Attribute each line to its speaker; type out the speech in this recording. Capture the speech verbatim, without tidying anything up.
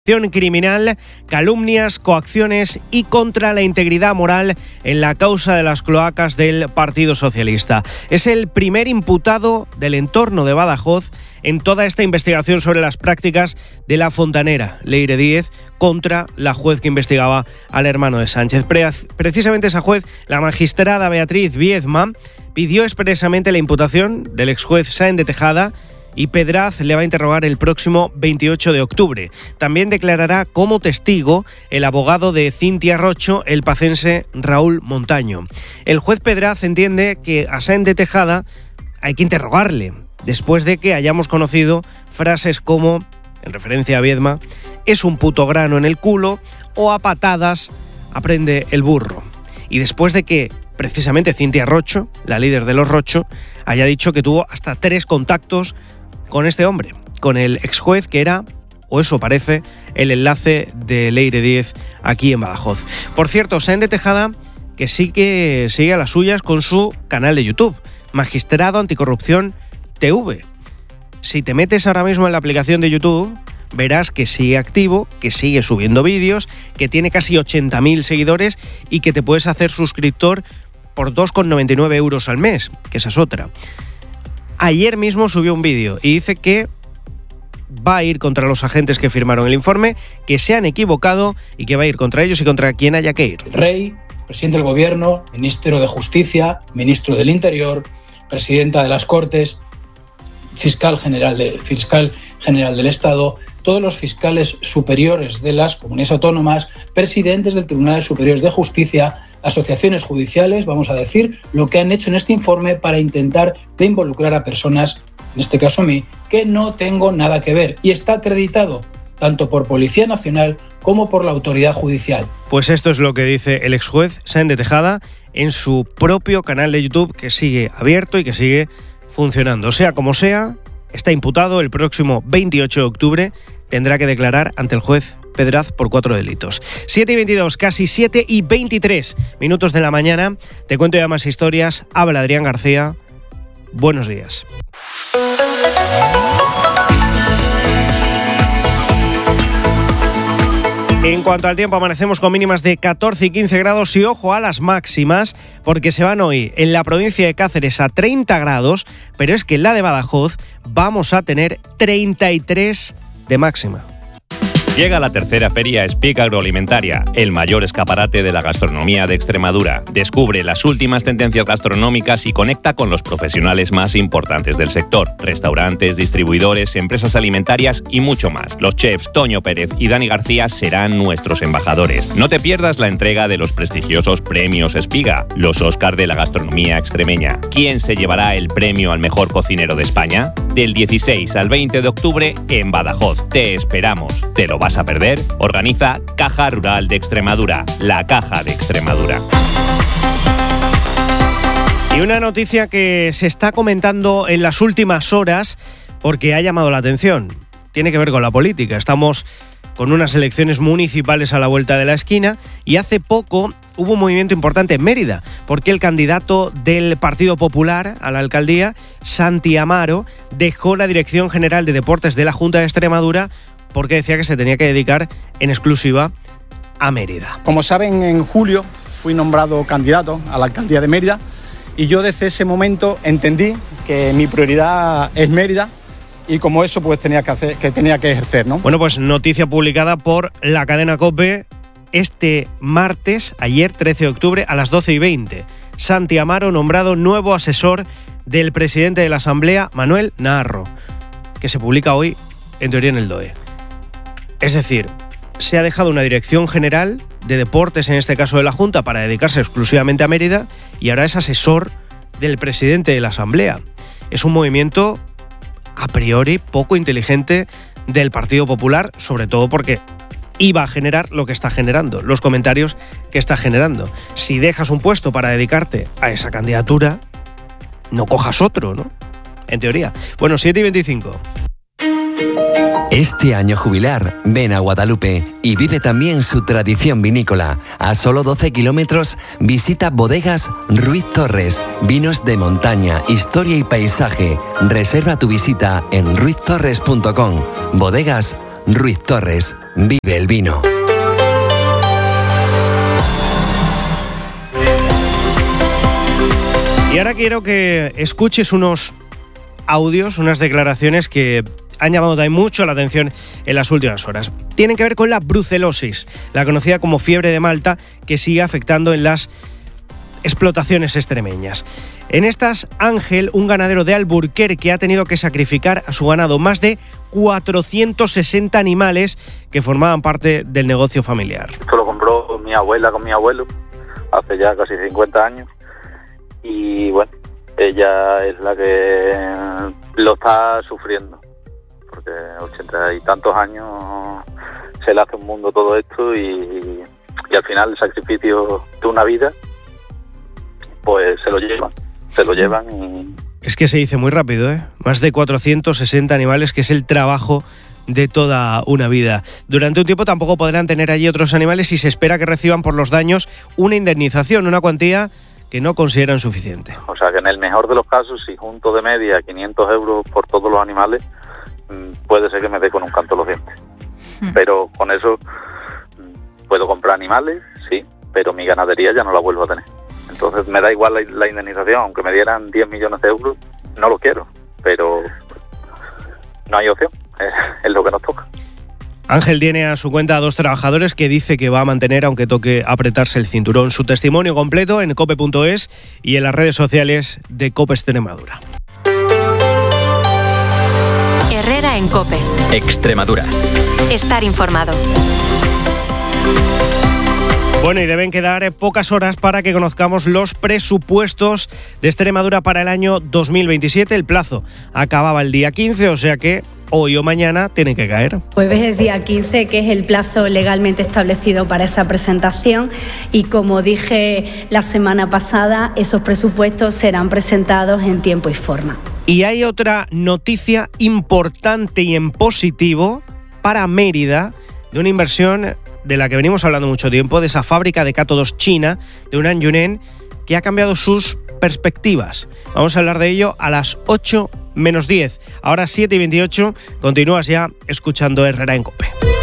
Speaker 1: criminal, calumnias, coacciones y contra la integridad moral en la causa de las cloacas del Partido Socialista. Es el primer imputado del entorno de Badajoz en toda esta investigación sobre las prácticas de la fontanera Leire Díez contra la juez que investigaba al hermano de Sánchez. Pre- precisamente esa juez, la magistrada Beatriz Viedma, pidió expresamente la imputación del exjuez Sáenz de Tejada, y Pedraz le va a interrogar el próximo veintiocho de octubre. También declarará como testigo el abogado de Cintia Rocho, el pacense Raúl Montaño. El juez Pedraz entiende que a Sáenz de Tejada hay que interrogarle, después de que hayamos conocido frases como, en referencia a Viedma, es un puto grano en el culo, o a patadas aprende el burro. Y después de que precisamente Cintia Rocho, la líder de los Rocho, haya dicho que tuvo hasta tres contactos con este hombre, con el exjuez que era, o eso parece, el enlace de Leire Díez aquí en Badajoz. Por cierto, Sáenz de Tejada, que sí que sigue a las suyas con su canal de YouTube, Magistrado Anticorrupción T V. Si te metes ahora mismo en la aplicación de YouTube, verás que sigue activo, que sigue subiendo vídeos, que tiene casi ochenta mil seguidores y que te puedes hacer suscriptor por dos con noventa y nueve euros al mes, que esa es otra. Ayer mismo subió un vídeo y dice que va a ir contra los agentes que firmaron el informe, que se han equivocado y que va a ir contra ellos y contra quien haya que ir.
Speaker 2: El rey, presidente del gobierno, ministro de Justicia, ministro del Interior, presidenta de las Cortes, fiscal general, de, fiscal general del Estado, todos los fiscales superiores de las comunidades autónomas, presidentes del Tribunal Superior de Justicia, asociaciones judiciales, vamos a decir, lo que han hecho en este informe para intentar de involucrar a personas, en este caso a mí, que no tengo nada que ver. Y está acreditado tanto por Policía Nacional como por la autoridad judicial.
Speaker 1: Pues esto es lo que dice el exjuez Sáenz de Tejada en su propio canal de YouTube, que sigue abierto y que sigue funcionando. Sea como sea, está imputado. El próximo veintiocho de octubre tendrá que declarar ante el juez Pedraz por cuatro delitos. siete y veintidós, casi siete y veintitrés minutos de la mañana. Te cuento ya más historias. Habla Adrián García. Buenos días. En cuanto al tiempo, amanecemos con mínimas de catorce y quince grados y ojo a las máximas, porque se van hoy en la provincia de Cáceres a treinta grados, pero es que en la de Badajoz vamos a tener treinta y tres de máxima.
Speaker 3: Llega la tercera Feria Speak Agroalimentaria, el mayor escaparate de la gastronomía de Extremadura. Descubre las últimas tendencias gastronómicas y conecta con los profesionales más importantes del sector. Restaurantes, distribuidores, empresas alimentarias y mucho más. Los chefs Toño Pérez y Dani García serán nuestros embajadores. No te pierdas la entrega de los prestigiosos premios Espiga, los Óscar de la gastronomía extremeña. ¿Quién se llevará el premio al mejor cocinero de España? Del dieciséis al veinte de octubre en Badajoz. Te esperamos. ¿Te lo vas a perder? Organiza Caja Rural de Extremadura, la Caja de Extremadura.
Speaker 1: Y una noticia que se está comentando en las últimas horas porque ha llamado la atención. Tiene que ver con la política. Estamos con unas elecciones municipales a la vuelta de la esquina y hace poco hubo un movimiento importante en Mérida porque el candidato del Partido Popular a la alcaldía, Santi Amaro, dejó la Dirección General de Deportes de la Junta de Extremadura porque decía que se tenía que dedicar en exclusiva a Mérida.
Speaker 4: Como saben, en julio fui nombrado candidato a la alcaldía de Mérida y yo desde ese momento entendí que mi prioridad es Mérida y como eso pues tenía que hacer, que tenía que ejercer, ¿no?
Speaker 1: Bueno, pues noticia publicada por la cadena COPE este martes, ayer trece de octubre a las doce y veinte. Santi Amaro nombrado nuevo asesor del presidente de la Asamblea, Manuel Naharro, que se publica hoy en teoría en el D O E. Es decir, se ha dejado una dirección general de deportes, en este caso de la Junta, para dedicarse exclusivamente a Mérida y ahora es asesor del presidente de la Asamblea. Es un movimiento a priori poco inteligente del Partido Popular, sobre todo porque iba a generar lo que está generando, los comentarios que está generando. Si dejas un puesto para dedicarte a esa candidatura, no cojas otro, ¿no? En teoría. Bueno, siete y veinticinco.
Speaker 5: Este año jubilar, ven a Guadalupe y vive también su tradición vinícola. A solo doce kilómetros, visita Bodegas Ruiz Torres. Vinos de montaña, historia y paisaje. Reserva tu visita en ruiz torres punto com. Bodegas Ruiz Torres. Vive el vino.
Speaker 1: Y ahora quiero que escuches unos audios, unas declaraciones que han llamado también mucho la atención en las últimas horas. Tienen que ver con la brucelosis, la conocida como fiebre de Malta, que sigue afectando en las explotaciones extremeñas. En estas, Ángel, un ganadero de Alburquerque, ha tenido que sacrificar a su ganado más de cuatrocientos sesenta animales que formaban parte del negocio familiar.
Speaker 6: Esto lo compró mi abuela con mi abuelo hace ya casi cincuenta años y bueno, ella es la que lo está sufriendo porque ochenta y tantos años se le hace un mundo todo esto y, y al final el sacrificio de una vida pues se lo llevan, se lo llevan y...
Speaker 1: Es que se dice muy rápido, ¿eh? Más de cuatrocientos sesenta animales, que es el trabajo de toda una vida. Durante un tiempo tampoco podrán tener allí otros animales y se espera que reciban por los daños una indemnización, una cuantía que no consideran suficiente.
Speaker 6: O sea que en el mejor de los casos, si junto de media quinientos euros por todos los animales, puede ser que me dé con un canto los dientes. Hmm. Pero con eso puedo comprar animales, sí, pero mi ganadería ya no la vuelvo a tener. Entonces me da igual la, la indemnización, aunque me dieran diez millones de euros, no lo quiero, pero no hay opción, es, es lo que nos toca.
Speaker 1: Ángel tiene a su cuenta a dos trabajadores que dice que va a mantener aunque toque apretarse el cinturón. Su testimonio completo en cope punto es y en las redes sociales de COPE Extremadura.
Speaker 7: Herrera en COPE.
Speaker 3: Extremadura.
Speaker 7: Estar informado.
Speaker 1: Bueno, y deben quedar pocas horas para que conozcamos los presupuestos de Extremadura para el año dos mil veintisiete. El plazo acababa el día quince, o sea que hoy o mañana tienen que caer.
Speaker 8: Jueves es día quince, que es el plazo legalmente establecido para esa presentación, y como dije la semana pasada, esos presupuestos serán presentados en tiempo y forma.
Speaker 1: Y hay otra noticia importante y en positivo para Mérida, de una inversión de la que venimos hablando mucho tiempo, de esa fábrica de cátodos china, de Hunan Yunnan, que ha cambiado sus perspectivas. Vamos a hablar de ello a las ocho menos diez. Ahora siete y veintiocho, continúas ya escuchando Herrera en COPE.